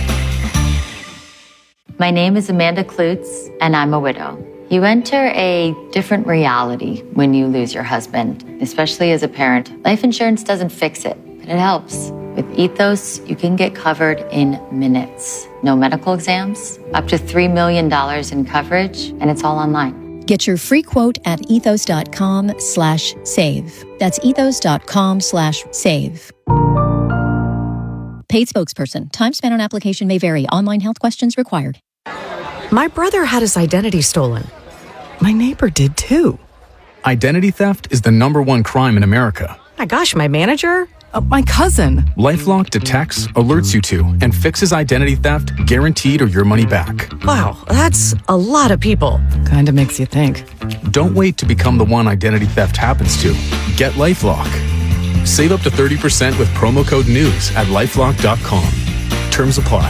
Speaker 16: My name is Amanda Klutz, and I'm a widow. You enter a different reality when you lose your husband, especially as a parent. Life insurance doesn't fix it, but it helps. With Ethos, you can get covered in minutes. No medical exams, up to three million dollars in coverage, and it's all online.
Speaker 17: Get your free quote at ethos.com slash save. That's ethos.com slash save. Paid spokesperson. Time spent on application may vary. Online health questions required.
Speaker 18: My brother had his identity stolen. My neighbor did too.
Speaker 19: Identity theft is the number one crime in America.
Speaker 18: My gosh, my manager? Uh, my cousin.
Speaker 19: LifeLock detects, alerts you to, and fixes identity theft guaranteed or your money back.
Speaker 18: Wow, that's a lot of people. Kinda makes you think.
Speaker 19: Don't wait to become the one identity theft happens to. Get LifeLock. Save up to thirty percent with promo code NEWS at lifelock dot com. Terms apply.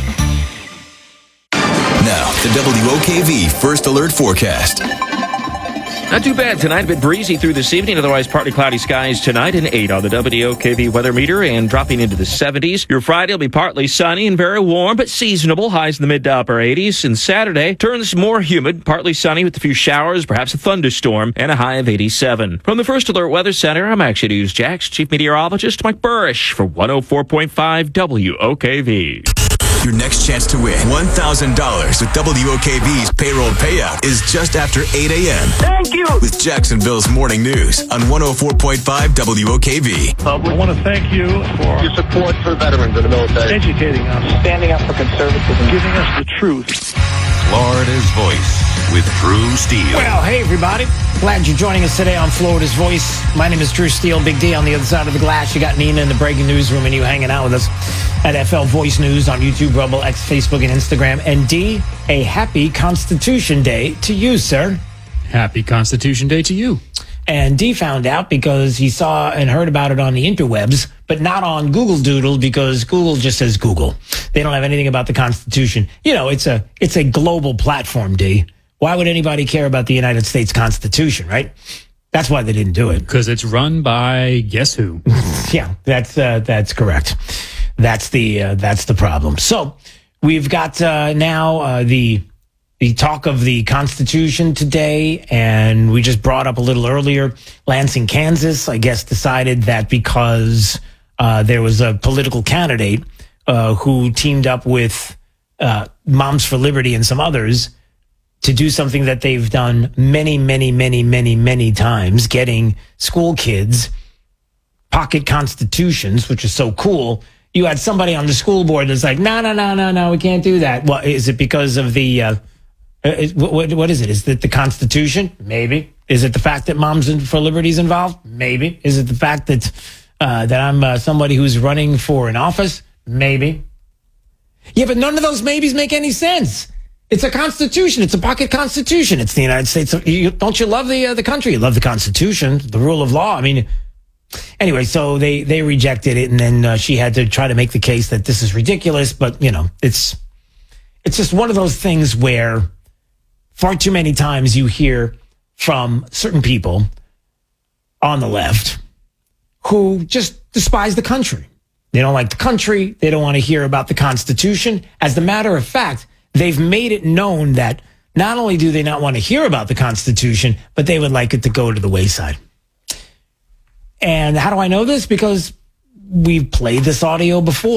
Speaker 13: Now, the W O K V First Alert Forecast.
Speaker 5: Not too bad tonight, a bit breezy through this evening, otherwise partly cloudy skies tonight, and eight on the W O K V weather meter and dropping into the seventies. Your Friday will be partly sunny and very warm, but seasonable, highs in the mid to upper eighties. And Saturday turns more humid, partly sunny with a few showers, perhaps a thunderstorm, and a high of eighty-seven. From the First Alert Weather Center, I'm Action News Jax Chief Meteorologist Mike Burrish for one oh four point five W O K V.
Speaker 13: Your next chance to win one thousand dollars with W O K V's payroll payout is just after eight a.m.
Speaker 7: Thank you!
Speaker 13: With Jacksonville's Morning News on one oh four point five W O K V.
Speaker 7: I want to thank you for your support for veterans in the military, educating us, standing up for conservatism, giving us the truth.
Speaker 6: Florida's Voice with Drew Steele.
Speaker 1: Well, hey, everybody. Glad you're joining us today on Florida's Voice. My name is Drew Steele. Big D on the other side of the glass. You got Nina in the breaking news room and you hanging out with us at F L Voice News on YouTube, Rumble, X, Facebook, and Instagram. And D, a happy Constitution Day to you, sir.
Speaker 2: Happy Constitution Day to you.
Speaker 1: And D found out because he saw and heard about it on the interwebs, but not on Google Doodle because Google just says Google. They don't have anything about the Constitution. You know, it's a it's a global platform, D. Why would anybody care about the United States Constitution, right? That's why they didn't do it.
Speaker 2: Because it's run by guess who?
Speaker 1: Yeah, that's uh, that's correct. That's the uh, that's the problem. So we've got uh, now uh, the the talk of the Constitution today, and we just brought up a little earlier, Lansing, Kansas, I guess, decided that because uh, there was a political candidate uh, who teamed up with uh, Moms for Liberty and some others to do something that they've done many, many, many, many, many times, getting school kids pocket constitutions, which is so cool. You had somebody on the school board that's like, no, no, no, no, no, we can't do that. Well, is it because of the, uh, is, what, what is it? Is it the Constitution? Maybe. Is it the fact that Moms for Liberty is involved? Maybe. Is it the fact that, uh, that I'm uh, somebody who's running for an office? Maybe. Yeah, but none of those maybes make any sense. It's a constitution. It's a pocket constitution. It's the United States. You, don't you love the uh, the country? You love the Constitution, the rule of law. I mean, anyway, so they, they rejected it, and then uh, she had to try to make the case that this is ridiculous. But, you know, it's it's just one of those things where far too many times you hear from certain people on the left who just despise the country. They don't like the country. They don't want to hear about the Constitution. As a matter of fact, they've made it known that not only do they not want to hear about the Constitution, but they would like it to go to the wayside. And how do I know this? Because we've played this audio before.